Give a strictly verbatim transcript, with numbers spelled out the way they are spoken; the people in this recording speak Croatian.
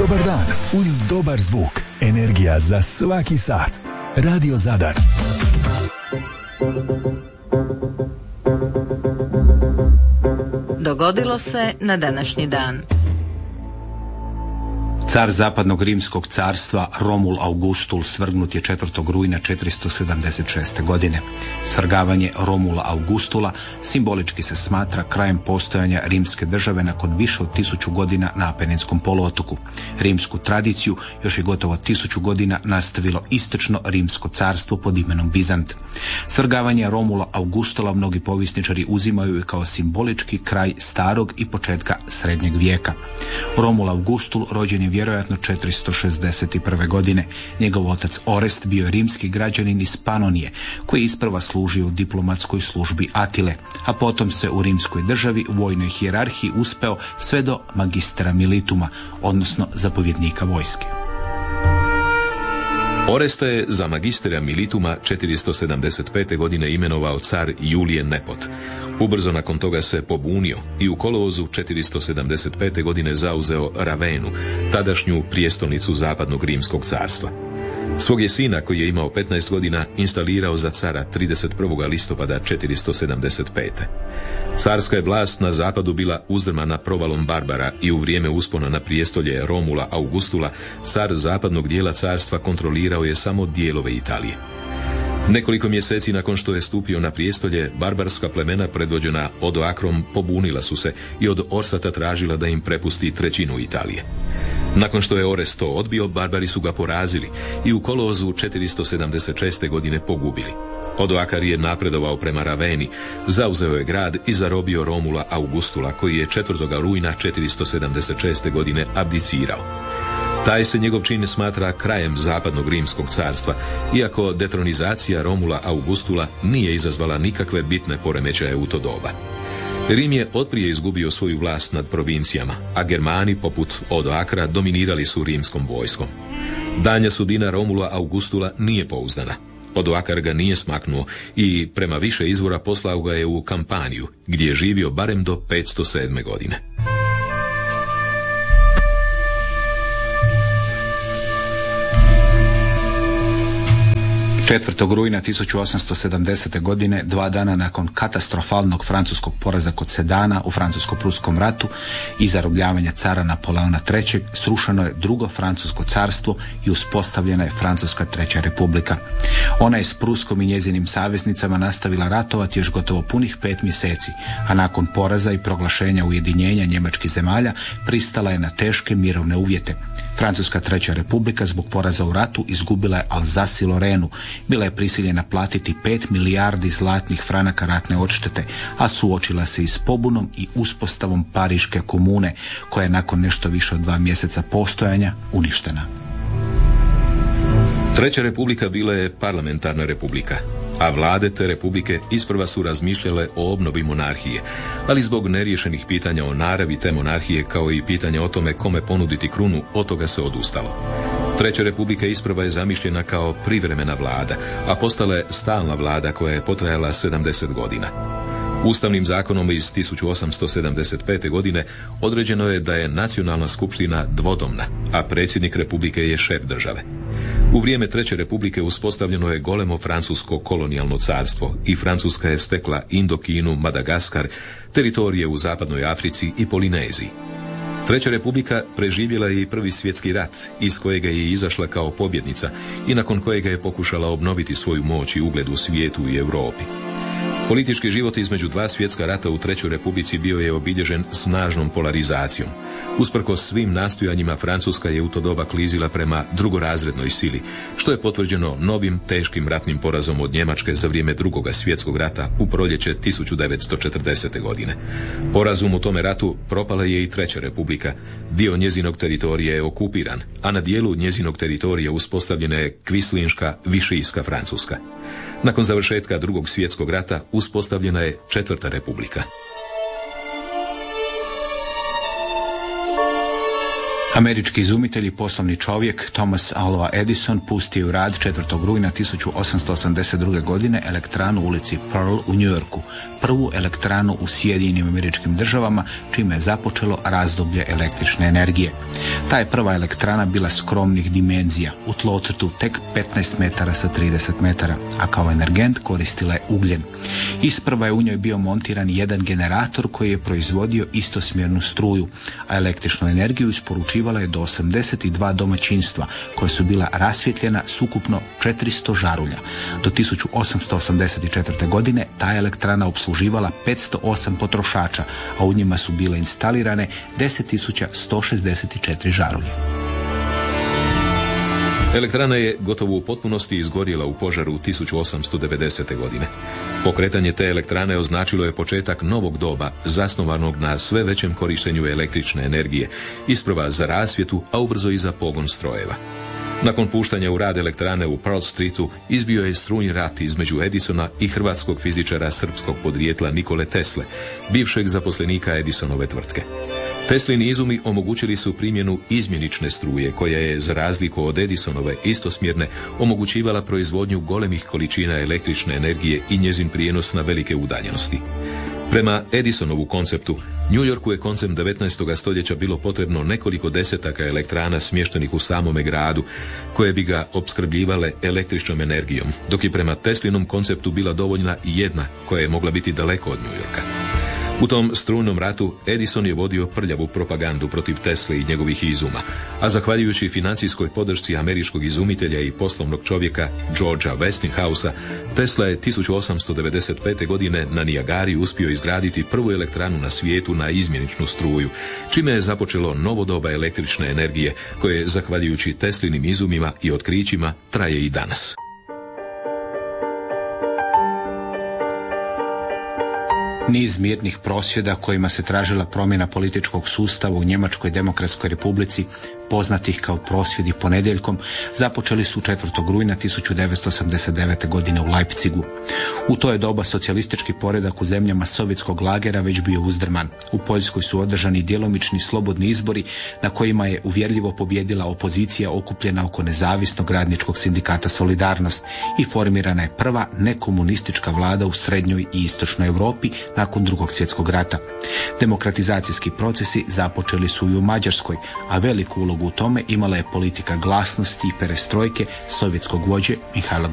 Dobar dan uz dobar zvuk. Energija za svaki sat. Radio Zadar. Dogodilo se na današnji dan. Car zapadnog rimskog carstva Romul Augustul svrgnut je četvrtog rujna četiristo sedamdeset šeste. godine. Svrgavanje Romula Augustula simbolički se smatra krajem postojanja rimske države nakon više od tisuću godina na Apeninskom poluotoku. Rimsku tradiciju još je gotovo tisuću godina nastavilo istočno rimsko carstvo pod imenom Bizant. Svrgavanje Romula Augustula mnogi povjesničari uzimaju kao simbolički kraj starog i početka srednjeg vijeka. Romul Augustul rođen je vjerojatno četiristo šezdeset prve. godine. Njegov otac Orest bio je rimski građanin iz Panonije, koji je isprva služio u diplomatskoj službi Atile, a potom se u rimskoj državi u vojnoj hijerarhiji uspeo sve do magistra milituma, odnosno zapovjednika vojske. Oresta je za magistera milituma četiristo sedamdeset pete. godine imenovao car Julijen Nepot. Ubrzo nakon toga se pobunio i u kolovozu četiristo sedamdeset pete. godine zauzeo Ravenu, tadašnju prijestolnicu zapadnog rimskog carstva. Svog je sina, koji je imao petnaest godina, instalirao za cara trideset prvog listopada četiristo sedamdeset pete. Carska je vlast na zapadu bila uzdrmana provalom Barbara i u vrijeme uspona na prijestolje Romula Augustula car zapadnog dijela carstva kontrolirao je samo dijelove Italije. Nekoliko mjeseci nakon što je stupio na prijestolje, barbarska plemena predvođena Odoakrom pobunila su se i od Orsata tražila da im prepusti trećinu Italije. Nakon što je Orest to odbio, barbari su ga porazili i u kolovozu četiristo sedamdeset šeste. godine pogubili. Odoakar je napredovao prema Raveni, zauzeo je grad i zarobio Romula Augustula, koji je četvrtog rujna četiristo sedamdeset šeste. godine abdicirao. Taj se njegov čin smatra krajem zapadnog rimskog carstva, iako detronizacija Romula Augustula nije izazvala nikakve bitne poremećaje u to doba. Rim je otprije izgubio svoju vlast nad provincijama, a Germani, poput Odoakra, dominirali su rimskom vojskom. Daljnja sudbina Romula Augustula nije pouzdana. Odoakar ga nije smaknuo i prema više izvora poslao ga je u Kampaniju, gdje je živio barem do petsto sedme. godine. četvrtog rujna tisuću osamsto sedamdesete. godine, dva dana nakon katastrofalnog francuskog poraza kod Sedana u francusko-pruskom ratu i zarobljavanja cara Napoleona trećeg. srušeno je drugo francusko carstvo i uspostavljena je Francuska treća republika. Ona je s Pruskom i njezinim saveznicama nastavila ratovati još gotovo punih pet mjeseci, a nakon poraza i proglašenja ujedinjenja njemačkih zemalja pristala je na teške mirovne uvjete. Francuska treća republika zbog poraza u ratu izgubila je Alsace i Lorenu. Bila je prisiljena platiti pet milijardi zlatnih franaka ratne odštete, a suočila se i s pobunom i uspostavom Pariške komune, koja je nakon nešto više od dva mjeseca postojanja uništena. Treća republika bila je parlamentarna republika, a vlade te republike isprva su razmišljale o obnovi monarhije, ali zbog neriješenih pitanja o naravi te monarhije, kao i pitanja o tome kome ponuditi krunu, od toga se odustalo. Treća republika isprva je zamišljena kao privremena vlada, a postala je stalna vlada koja je potrajala sedamdeset godina. Ustavnim zakonom iz tisuću osamsto sedamdeset pete. godine određeno je da je nacionalna skupština dvodomna, a predsjednik republike je šef države. U vrijeme Treće republike uspostavljeno je golemo francusko kolonijalno carstvo i Francuska je stekla Indokinu, Madagaskar, teritorije u zapadnoj Africi i Polineziji. Treća republika preživjela je i prvi svjetski rat, iz kojega je izašla kao pobjednica i nakon kojega je pokušala obnoviti svoju moć i ugled u svijetu i Europi. Politički život između dva svjetska rata u Trećoj republici bio je obilježen snažnom polarizacijom. Usprkos svim nastojanjima, Francuska je u to doba klizila prema drugorazrednoj sili, što je potvrđeno novim teškim ratnim porazom od Njemačke za vrijeme Drugoga svjetskog rata u proljeće tisuću devetsto četrdesete. godine. Porazom u tome ratu propala je i Treća republika. Dio njezinog teritorija je okupiran, a na dijelu njezinog teritorija uspostavljena je kvislinška, višijska Francuska. Nakon završetka Drugog svjetskog rata uspostavljena je Četvrta republika. Američki izumitelj i poslovni čovjek Thomas Alva Edison pustio u rad četvrtog rujna tisuću osamsto osamdeset druge. godine elektranu u ulici Pearl u New Yorku, prvu elektranu u Sjedinjenim Američkim Državama, čime je započelo razdoblje električne energije. Ta je prva elektrana bila skromnih dimenzija, u tlocrtu tek petnaest metara sa trideset metara, a kao energent koristila je ugljen. Isprva je u njoj bio montiran jedan generator koji je proizvodio istosmjernu struju, a električnu energiju isporučivala je do osamdeset dva domaćinstva koja su bila rasvjetljena s ukupno četiristo žarulja. Do tisuću osamsto osamdeset četvrte. godine ta je elektrana obsluživala petsto osam potrošača, a u njima su bile instalirane deset tisuća sto šezdeset četiri žarulje. Elektrana je gotovo u potpunosti izgorjela u požaru tisuću osamsto devedesete. godine. Pokretanje te elektrane označilo je početak novog doba, zasnovanog na sve većem korištenju električne energije, isprva za rasvjetu, a ubrzo i za pogon strojeva. Nakon puštanja u rad elektrane u Pearl Streetu izbio je strujni rat između Edisona i hrvatskog fizičara srpskog podrijetla Nikole Tesle, bivšeg zaposlenika Edisonove tvrtke. Teslini izumi omogućili su primjenu izmjenične struje, koja je, za razliku od Edisonove istosmjerne, omogućivala proizvodnju golemih količina električne energije i njezin prijenos na velike udaljenosti. Prema Edisonovu konceptu, New Yorku je koncem devetnaestog stoljeća bilo potrebno nekoliko desetaka elektrana smještenih u samome gradu, koje bi ga opskrbljivale električnom energijom, dok je prema Teslinom konceptu bila dovoljna i jedna koja je mogla biti daleko od New Yorka. U tom strujnom ratu Edison je vodio prljavu propagandu protiv Tesle i njegovih izuma, a zahvaljujući financijskoj podršci američkog izumitelja i poslovnog čovjeka Georgea Westinghousa, Tesla je tisuću osamsto devedeset pete. godine na Nijagari uspio izgraditi prvu elektranu na svijetu na izmjeničnu struju, čime je započelo novo doba električne energije koje, zahvaljujući Teslinim izumima i otkrićima, traje i danas. Niz mirnih prosvjeda kojima se tražila promjena političkog sustava u Njemačkoj demokratskoj republici, poznatih kao prosvjedi ponedjeljkom, započeli su četvrtog rujna tisuću devetsto osamdeset devete. godine u Leipzigu. U to je doba socijalistički poredak u zemljama sovjetskog lagera već bio uzdrman. U Poljskoj su održani djelomični slobodni izbori na kojima je uvjerljivo pobjedila opozicija okupljena oko nezavisnog radničkog sindikata Solidarnost i formirana je prva nekomunistička vlada u srednjoj i istočnoj Europi nakon drugog svjetskog rata. Demokratizacijski procesi započeli su i u Mađarskoj, a veliku ulogu u tome imala je politika glasnosti i perestrojke sovjetskog vođe Mihaila